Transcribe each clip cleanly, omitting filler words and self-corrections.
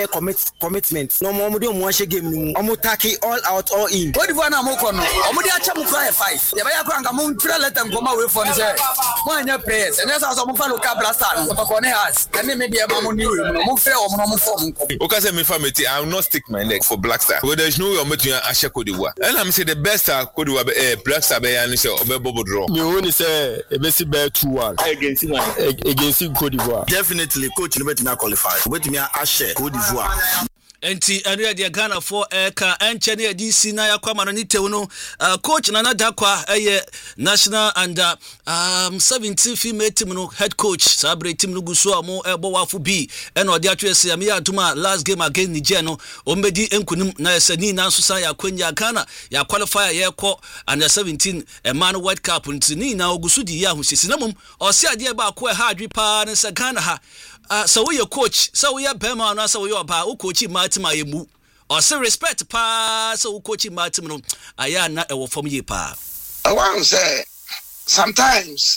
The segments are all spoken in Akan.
commitment. No more than one game. Omo tackle all out, all in. What do you want to move on? Omo dia chamu cry 5. The buyer can come try let them come away from there. One your players. And that's also Mufalo Cablasta. Has. And then maybe a mamma new. Mufre or Monoform. Okay, me family. I will not stick my neck for Black Star. But there's no way I'm going to Asha Kodiwa. And I'm saying the best I could do Black Star by an issue of a bubble draw. You only say a basic bear 2-1 against Cote d'Ivoire. Definitely, coach, you better not qualify. Wait me, Asha, Cote d'Ivoire. Enti anu de Ghana for ka enche ne DC na yakwa mano ni tewuno coach Nana Dakwa national under 17 female team no head coach sabre team no guso amo ebo wafu B eno de atwese am ya atuma last game against Niger no ombedi enkunim na esani na so san yakwanya Ghana ya qualify ye ko under 17 man world cup ntini na ogusu di ya husisi na mum o se ade ba ko ha adwi pa ne se Ghana ha so we your coach so we bema na so we oba u coach Martima yemu or say respect pa so coach Martima no aya na e wo form ye pa I want to say sometimes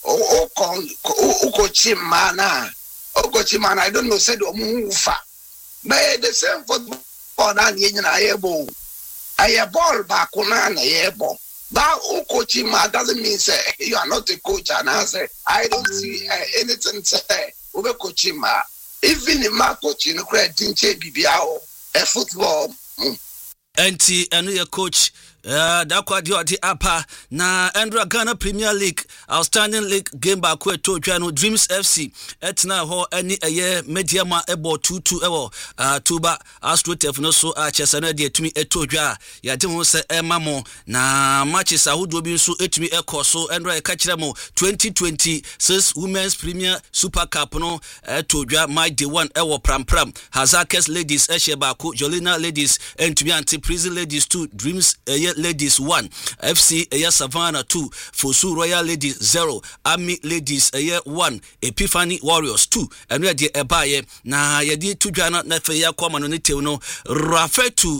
coach mana I don't know said omufa but the same football na nyina ayebo ayeball back na ayebo that coach ma doesn't mean say you are not a coach and I say I don't see anything say over coaching ma even in my coaching no credit didn't bibiao a football enti anu ye coach Dakwa di apa na Andra Ghana Premier League outstanding league game back to Twano Dreams FC etna ho ani eye mediama ebo 2-2 ewo Tuba Astrotef no so Chesana de etumi etodwa ya de ho se emamo na matches ahodo bi nso etumi ekoso Andra ekachira mo 2026 Women's Premier Super Cup no etodwa my day one ewo pram Hazakes ladies Eshebako Jolina ladies entumi anti prison ladies 2 Dreams ladies 1 FC Savannah 2 Fosu Royal ladies 0 Army ladies 1 Epiphany Warriors 2 and we de ebaye na yedi tudwana na fe ya kwama no netew no Rafetu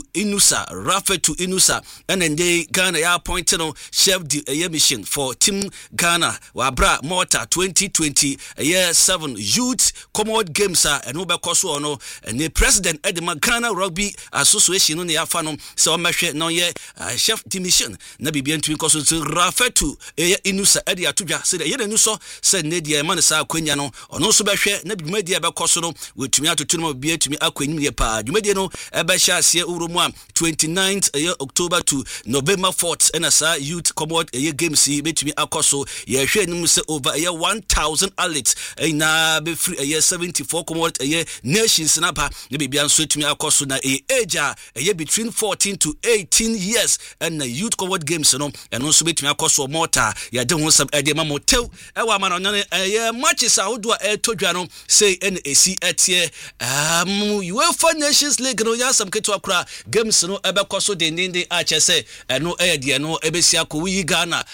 Inusa and then Ghana ya appoint no chef de mission for team Ghana wabra Malta 2020 7 youth Commonwealth games and no be koso no and the president Edema Ghana Rugby Association no ya fa no so mehwe no ye chef de mission na bibia ntumi koso to Rafetu Inusa edi atudwa se ye nanu so se ne de man sa akwanya no ono so behwe na bidwumadi e be koso no wetumi atoto no bibia tumi akwanyim ye pa dwumadi no e be hya ase uromu 29th October to November 4th and sa youth Commonwealth games betumi akoso ye hwe nim se over 1000 athletes na be free 74 Commonwealth nations na pa na bibia nso tumi akoso na age between 14 to 18 years and the youth Commonwealth games no and also betumi akoso Malta ya de ho sam ede mamotew e wa ma no ne matches ahodo todwa no say NAC etie UEFA Nations League no ya sam keto akura games no ebe koso dendende a chese no de no ebesi akowi Ghana